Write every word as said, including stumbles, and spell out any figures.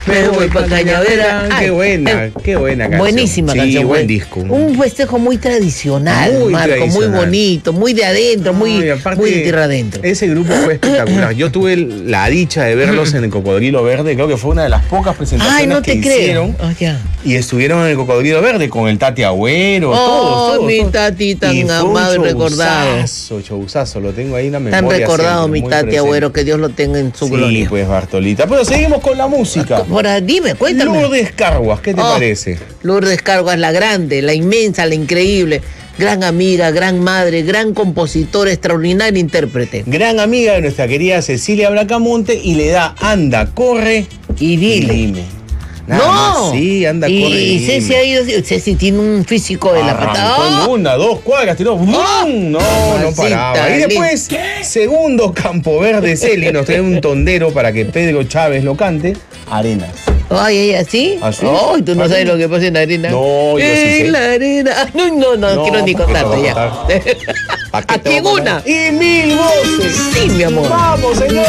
Me voy pa' Cañavera. Qué Ay, buena, eh, qué buena canción. Buenísima sí, canción. buen buen- disco. Un festejo muy tradicional, Muy Marco, tradicional. muy bonito, muy de adentro, muy, No, y aparte, muy de tierra adentro. Ese grupo fue espectacular. Yo tuve la dicha de verlos en el Cocodrilo Verde. Creo que fue una de las pocas presentaciones Ay, no que te creo. hicieron. Ah, ya. Y estuvieron en el Cocodrilo Verde con el Tati Agüero, Oh, todos, todos. mi todos. Tati tan Y fue amado y un recordado. showzazo, showzazo, lo tengo ahí en la memoria. Tan recordado siempre, mi muy Tati presente. Agüero, que Dios lo tenga en su Sí, gloria. pues Bartolita. Pero seguimos con la música. Ahora, dime, cuéntame. Lourdes Carguas, ¿qué te Oh, parece? Lourdes Carguas, la grande, la inmensa, la increíble, gran amiga, gran madre, gran compositora, extraordinaria intérprete. Gran amiga de nuestra querida Cecilia Bracamonte y le da anda, corre Y dile. Nada no, más, sí, anda, y, corre. y dime. Ceci ha ido, Ceci tiene un físico de la Arrancó patada. en una, dos cuadras, tiró. ¡bum! Oh, no, no mamacita paraba. Y después, segundo Campo Verde Celi nos trae un tondero para que Pedro Chávez lo cante. Arenas. Ay, ella sí. ¿Ah, sí? Ay, tú no ¿Ah, sabes sí? lo que pasa en la arena. No, yo sí sé. En la arena. Ah, no, no, no, No, quiero ni ¿para qué te contarte voy a ya. ¿Para qué te Aquí voy en a una. contar? Y mil voces. Sí, mi amor. Vamos, señor.